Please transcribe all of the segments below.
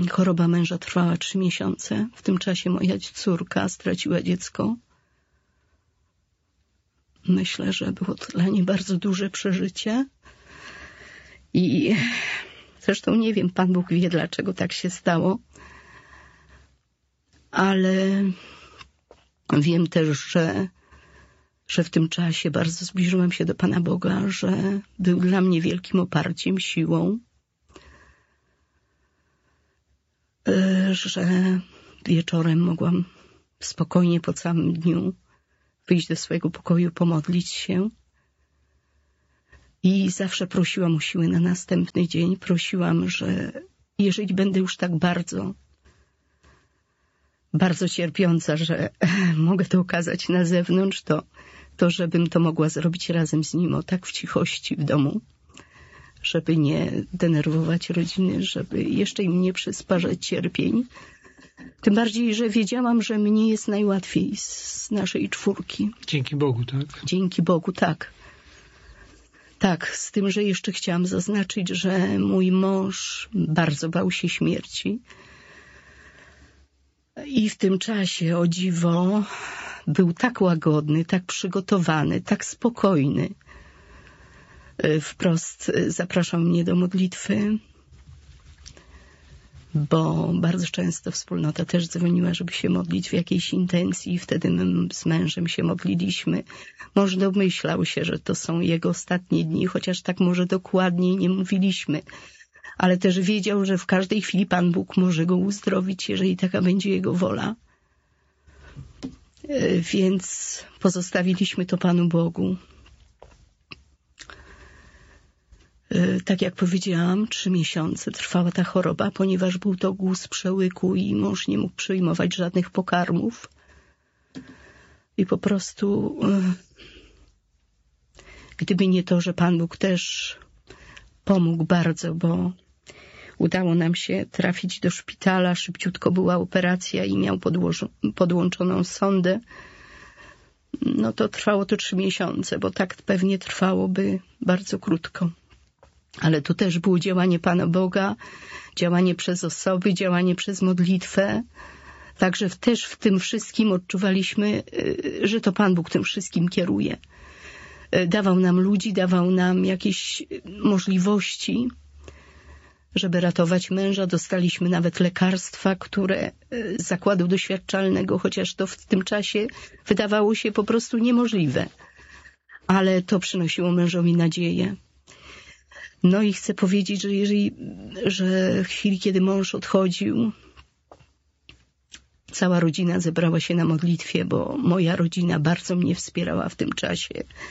Choroba męża trwała 3 miesiące. W tym czasie moja córka straciła dziecko. Myślę, że było to dla niej bardzo duże przeżycie. I zresztą nie wiem, Pan Bóg wie, dlaczego tak się stało. Ale wiem też, że w tym czasie bardzo zbliżyłam się do Pana Boga, że był dla mnie wielkim oparciem, siłą, że wieczorem mogłam spokojnie po całym dniu wyjść do swojego pokoju, pomodlić się. I zawsze prosiłam o siły na następny dzień. Prosiłam, że jeżeli będę już tak bardzo cierpiąca, że mogę to ukazać na zewnątrz, to żebym to mogła zrobić razem z nim, tak w cichości w domu, żeby nie denerwować rodziny, żeby jeszcze im nie przysparzać cierpień. Tym bardziej, że wiedziałam, że mnie jest najłatwiej z naszej 4. Dzięki Bogu, tak? Dzięki Bogu, tak. Tak, z tym, że jeszcze chciałam zaznaczyć, że mój mąż bardzo bał się śmierci. I w tym czasie, o dziwo, był tak łagodny, tak przygotowany, tak spokojny. Wprost zapraszał mnie do modlitwy, bo bardzo często wspólnota też dzwoniła, żeby się modlić w jakiejś intencji i wtedy my z mężem się modliliśmy. Mąż domyślał się, że to są jego ostatnie dni, chociaż tak może dokładniej nie mówiliśmy. Ale też wiedział, że w każdej chwili Pan Bóg może go uzdrowić, jeżeli taka będzie jego wola. Więc pozostawiliśmy to Panu Bogu. Tak jak powiedziałam, 3 miesiące trwała ta choroba, ponieważ był to guz przełyku i mąż nie mógł przyjmować żadnych pokarmów. I po prostu, gdyby nie to, że Pan Bóg też pomógł bardzo, bo udało nam się trafić do szpitala, szybciutko była operacja i miał podłączoną sondę. No to trwało to 3 miesiące, bo tak pewnie trwałoby bardzo krótko. Ale tu też było działanie Pana Boga, działanie przez osoby, działanie przez modlitwę. Także też w tym wszystkim odczuwaliśmy, że to Pan Bóg tym wszystkim kieruje. Dawał nam ludzi, dawał nam jakieś możliwości, żeby ratować męża. Dostaliśmy nawet lekarstwa, które z zakładu doświadczalnego, chociaż to w tym czasie wydawało się po prostu niemożliwe. Ale to przynosiło mężowi nadzieję. No i chcę powiedzieć, że w chwili, kiedy mąż odchodził, cała rodzina zebrała się na modlitwie, bo moja rodzina bardzo mnie wspierała w tym czasie.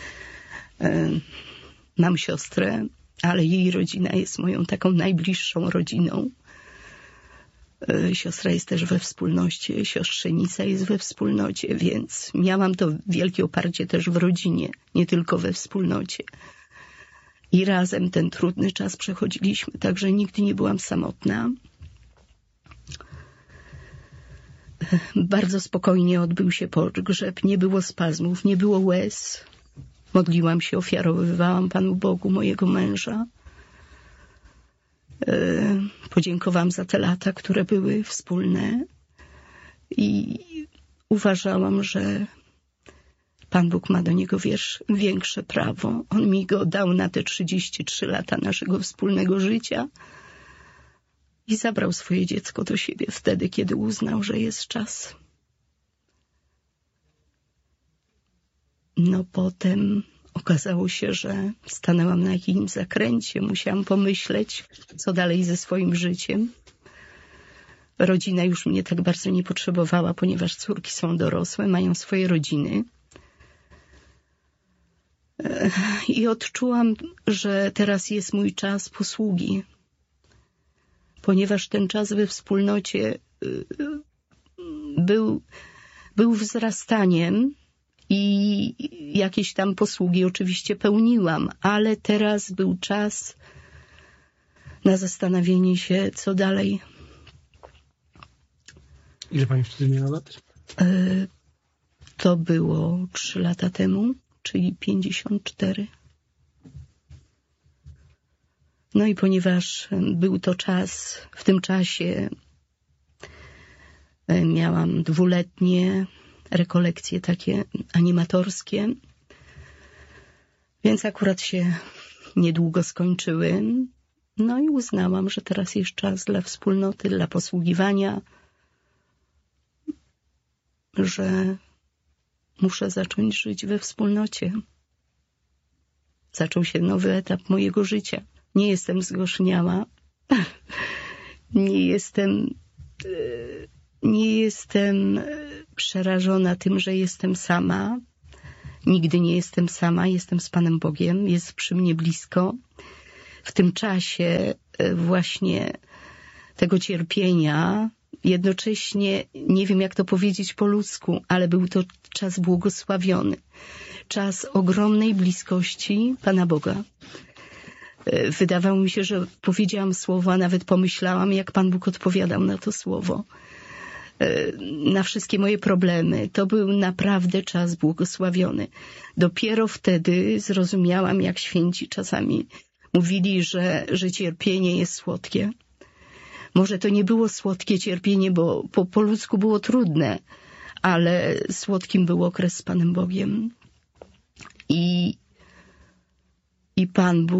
Mam siostrę, ale jej rodzina jest moją taką najbliższą rodziną. Siostra jest też we wspólnocie, siostrzenica jest we wspólnocie, więc miałam to wielkie oparcie też w rodzinie, nie tylko we wspólnocie. I razem ten trudny czas przechodziliśmy, także nigdy nie byłam samotna. Bardzo spokojnie odbył się pogrzeb, nie było spazmów, nie było łez. Modliłam się, ofiarowywałam Panu Bogu mojego męża. Podziękowałam za te lata, które były wspólne i uważałam, że Pan Bóg ma do niego większe prawo. On mi go dał na te 33 lata naszego wspólnego życia i zabrał swoje dziecko do siebie wtedy, kiedy uznał, że jest czas. No potem okazało się, że stanęłam na jakimś zakręcie. Musiałam pomyśleć, co dalej ze swoim życiem. Rodzina już mnie tak bardzo nie potrzebowała, ponieważ córki są dorosłe, mają swoje rodziny. I odczułam, że teraz jest mój czas posługi, ponieważ ten czas we wspólnocie był wzrastaniem i jakieś tam posługi oczywiście pełniłam, ale teraz był czas na zastanowienie się, co dalej. Ile pani wtedy miała lat? To było 3 lata temu, czyli 54. No i ponieważ był to czas, w tym czasie Miałam 2-letnie rekolekcje takie animatorskie, więc akurat się niedługo skończyły. No i uznałam, że teraz jest czas dla wspólnoty, dla posługiwania, że muszę zacząć żyć we wspólnocie. Zaczął się nowy etap mojego życia. Nie jestem zgorzkniała, nie jestem przerażona tym, że jestem sama. Nigdy nie jestem sama, jestem z Panem Bogiem, jest przy mnie blisko. W tym czasie właśnie tego cierpienia, jednocześnie nie wiem jak to powiedzieć po ludzku, ale był to czas błogosławiony. Czas ogromnej bliskości Pana Boga. Wydawało mi się, że powiedziałam słowo, a nawet pomyślałam, jak Pan Bóg odpowiadał na to słowo. Na wszystkie moje problemy. To był naprawdę czas błogosławiony. Dopiero wtedy zrozumiałam, jak święci czasami mówili, że cierpienie jest słodkie. Może to nie było słodkie cierpienie, bo po ludzku było trudne, ale słodkim był okres z Panem Bogiem. I Pan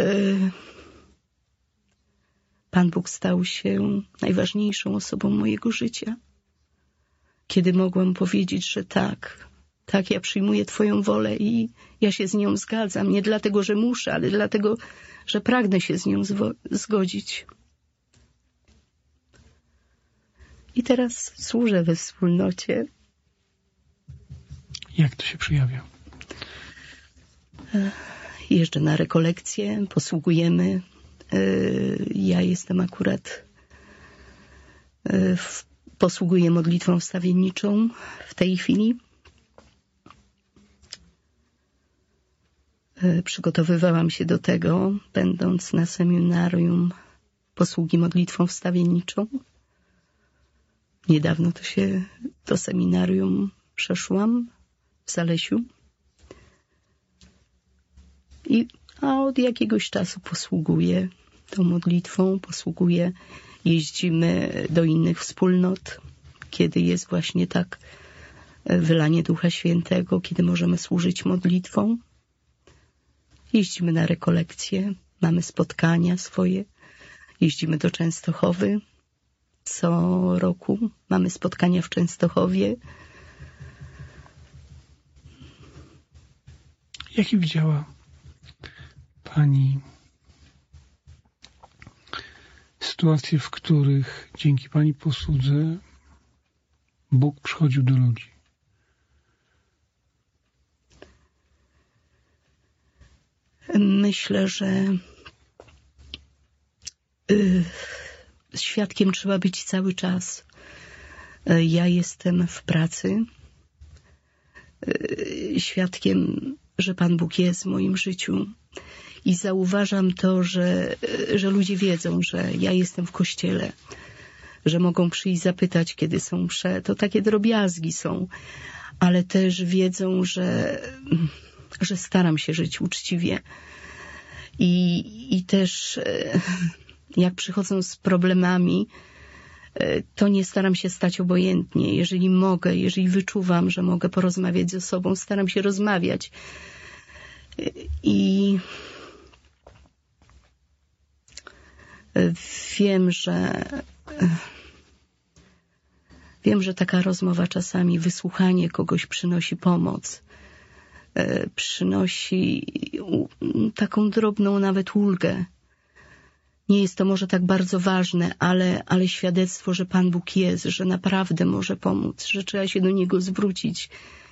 Bóg stał się najważniejszą osobą mojego życia. Kiedy mogłam powiedzieć, że tak, ja przyjmuję Twoją wolę i ja się z nią zgadzam. Nie dlatego, że muszę, ale dlatego, że pragnę się z nią zgodzić. I teraz służę we wspólnocie. Jak to się przejawia? Jeżdżę na rekolekcje, posługujemy. Ja jestem akurat, posługuję modlitwą wstawienniczą w tej chwili. Przygotowywałam się do tego, będąc na seminarium posługi modlitwą wstawienniczą. Niedawno to seminarium przeszłam w Zalesiu. A od jakiegoś czasu posługuję tą modlitwą, jeździmy do innych wspólnot, kiedy jest właśnie tak wylanie Ducha Świętego, kiedy możemy służyć modlitwą. Jeździmy na rekolekcje, mamy spotkania swoje, jeździmy do Częstochowy. Co roku mamy spotkania w Częstochowie. Jakie widziała Pani sytuacje, w których dzięki Pani posłudze Bóg przychodził do ludzi? Myślę, że świadkiem trzeba być cały czas. Ja jestem w pracy świadkiem, że Pan Bóg jest w moim życiu. I zauważam to, że ludzie wiedzą, że ja jestem w kościele, że mogą przyjść zapytać, kiedy są msze. To takie drobiazgi są, ale też wiedzą, że staram się żyć uczciwie. I też jak przychodzą z problemami, to nie staram się stać obojętnie. Jeżeli mogę, jeżeli wyczuwam, że mogę porozmawiać ze sobą, staram się rozmawiać. I wiem, że taka rozmowa czasami, wysłuchanie kogoś przynosi pomoc, przynosi taką drobną nawet ulgę. Nie jest to może tak bardzo ważne, ale świadectwo, że Pan Bóg jest, że naprawdę może pomóc, że trzeba się do Niego zwrócić,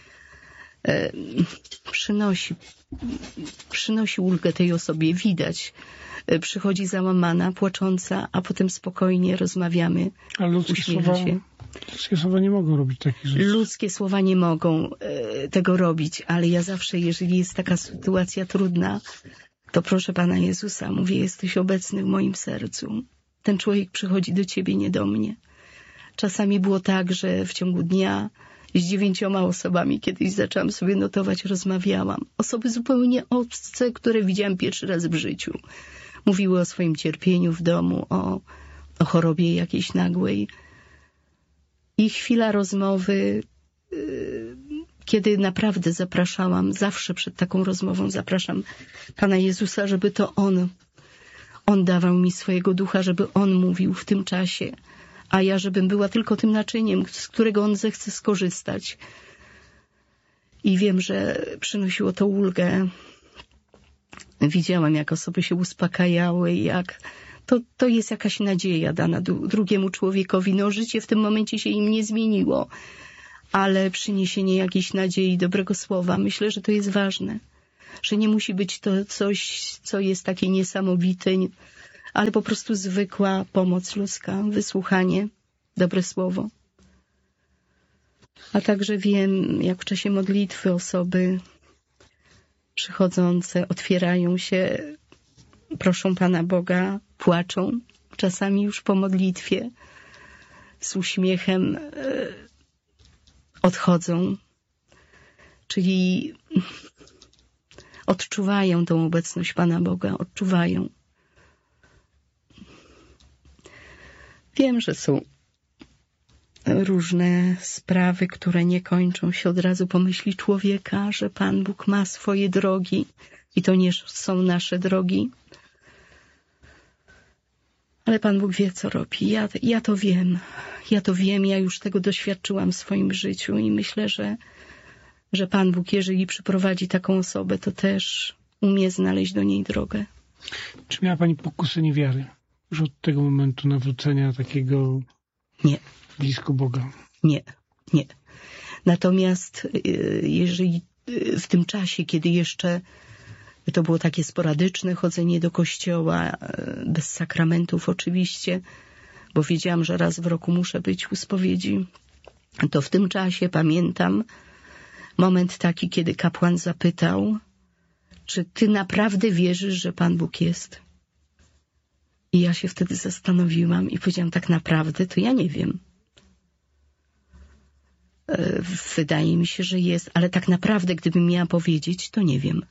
przynosi ulgę tej osobie. Widać, przychodzi załamana, płacząca, a potem spokojnie rozmawiamy. Ale ludzkie słowa nie mogą robić takich rzeczy. Ludzkie słowa nie mogą tego robić, ale ja zawsze, jeżeli jest taka sytuacja trudna, to proszę Pana Jezusa, mówię, jesteś obecny w moim sercu. Ten człowiek przychodzi do Ciebie, nie do mnie. Czasami było tak, że w ciągu dnia z 9 osobami kiedyś zaczęłam sobie notować, rozmawiałam. Osoby zupełnie obce, które widziałam pierwszy raz w życiu. Mówiły o swoim cierpieniu w domu, o chorobie jakiejś nagłej. I chwila rozmowy, kiedy naprawdę zapraszałam, zawsze przed taką rozmową zapraszam Pana Jezusa, żeby to On dawał mi swojego ducha, żeby On mówił w tym czasie, a ja żebym była tylko tym naczyniem, z którego On zechce skorzystać. I wiem, że przynosiło to ulgę. Widziałam, jak osoby się uspokajały, jak to jest jakaś nadzieja dana drugiemu człowiekowi. No, życie w tym momencie się im nie zmieniło, ale przyniesienie jakiejś nadziei, dobrego słowa, myślę, że to jest ważne. Że nie musi być to coś, co jest takie niesamowite, ale po prostu zwykła pomoc ludzka, wysłuchanie, dobre słowo. A także wiem, jak w czasie modlitwy osoby przychodzące otwierają się, proszą Pana Boga, płaczą, czasami już po modlitwie, z uśmiechem odchodzą, czyli odczuwają tą obecność Pana Boga, odczuwają. Wiem, że są różne sprawy, które nie kończą się od razu po myśli człowieka, że Pan Bóg ma swoje drogi i to nie są nasze drogi. Ale Pan Bóg wie, co robi. Ja to wiem. Ja już tego doświadczyłam w swoim życiu i myślę, że Pan Bóg, jeżeli przyprowadzi taką osobę, to też umie znaleźć do niej drogę. Czy miała Pani pokusę niewiary? Już od tego momentu nawrócenia takiego... Nie. Blisko Boga? Nie. Natomiast jeżeli w tym czasie, kiedy jeszcze to było takie sporadyczne chodzenie do kościoła, bez sakramentów oczywiście, bo wiedziałam, że raz w roku muszę być u spowiedzi, to w tym czasie pamiętam moment taki, kiedy kapłan zapytał, czy ty naprawdę wierzysz, że Pan Bóg jest? I ja się wtedy zastanowiłam i powiedziałam, tak naprawdę to ja nie wiem. Wydaje mi się, że jest, ale tak naprawdę, gdybym miała powiedzieć, to nie wiem.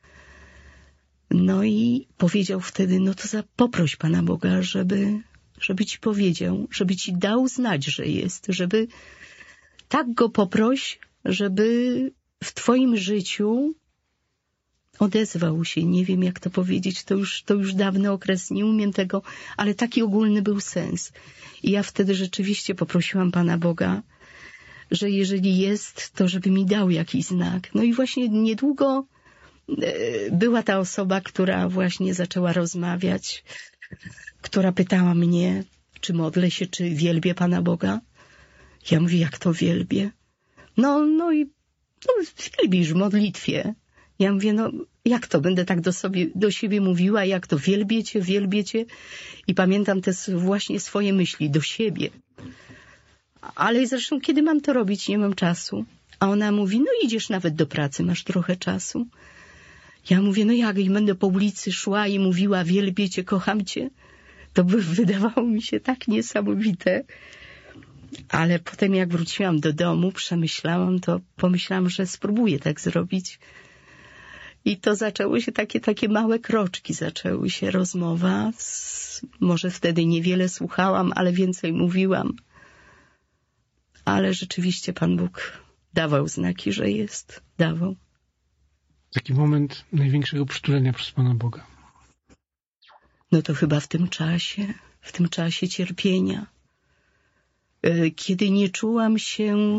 No i powiedział wtedy, no to poproś Pana Boga, żeby ci powiedział, żeby ci dał znać, że jest, żeby tak go poproś, żeby w twoim życiu odezwał się. Nie wiem, jak to powiedzieć, to już dawny okres, nie umiem tego, ale taki ogólny był sens. I ja wtedy rzeczywiście poprosiłam Pana Boga, że jeżeli jest, to żeby mi dał jakiś znak. No i właśnie niedługo była ta osoba, która właśnie zaczęła rozmawiać, która pytała mnie, czy modlę się, czy wielbię Pana Boga. Ja mówię, jak to wielbię? No wielbisz w modlitwie. Ja mówię, no jak to? Będę tak do siebie mówiła, jak to wielbię Cię. I pamiętam te właśnie swoje myśli do siebie. Ale zresztą, kiedy mam to robić? Nie mam czasu. A ona mówi, no idziesz nawet do pracy, masz trochę czasu. Ja mówię, no jak? I będę po ulicy szła i mówiła, wielbię Cię, kocham Cię. To by wydawało mi się tak niesamowite. Ale potem jak wróciłam do domu, przemyślałam to, pomyślałam, że spróbuję tak zrobić. I to zaczęło się takie małe kroczki, zaczęły się rozmowa. Może wtedy niewiele słuchałam, ale więcej mówiłam. Ale rzeczywiście Pan Bóg dawał znaki, że jest. Dawał. Taki moment największego przytulenia przez Pana Boga. No to chyba w tym czasie cierpienia. Kiedy nie czułam się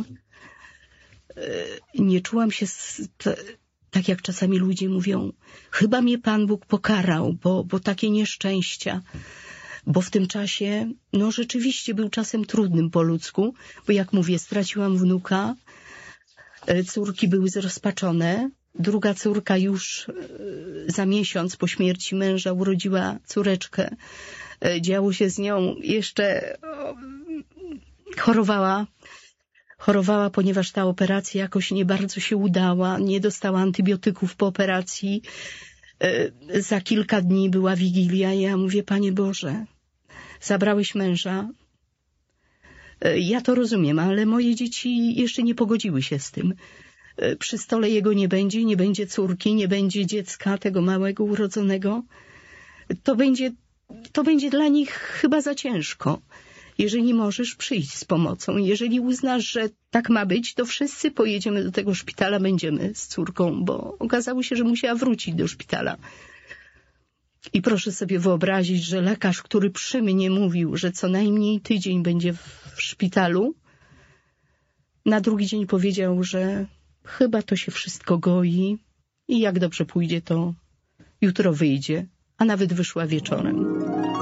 tak jak czasami ludzie mówią, chyba mnie Pan Bóg pokarał, bo takie nieszczęścia. Bo w tym czasie, no rzeczywiście był czasem trudnym po ludzku, bo jak mówię, straciłam wnuka, córki były zrozpaczone, druga córka już za miesiąc po śmierci męża urodziła córeczkę. Działo się z nią jeszcze, chorowała, ponieważ ta operacja jakoś nie bardzo się udała, nie dostała antybiotyków po operacji. Za kilka dni była Wigilia i ja mówię, Panie Boże, zabrałeś męża. Ja to rozumiem, ale moje dzieci jeszcze nie pogodziły się z tym. Przy stole jego nie będzie córki, nie będzie dziecka, tego małego urodzonego. To będzie dla nich chyba za ciężko. Jeżeli możesz, przyjdź z pomocą. Jeżeli uznasz, że tak ma być, to wszyscy pojedziemy do tego szpitala, będziemy z córką, bo okazało się, że musiała wrócić do szpitala. I proszę sobie wyobrazić, że lekarz, który przy mnie mówił, że co najmniej tydzień będzie w szpitalu, na drugi dzień powiedział, że chyba to się wszystko goi i jak dobrze pójdzie, to jutro wyjdzie, a nawet wyszła wieczorem.